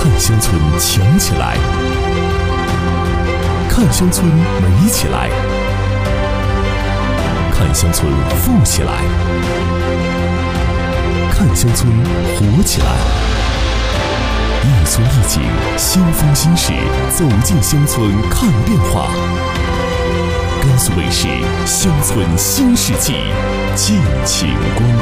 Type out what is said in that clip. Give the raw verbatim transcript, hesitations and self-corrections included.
乡村强起来，看乡村美起来，看乡村富起来，看乡村活起来。一村一景，新风新事，走进乡村看变化。甘肃卫视《乡村新世纪》，敬请关注。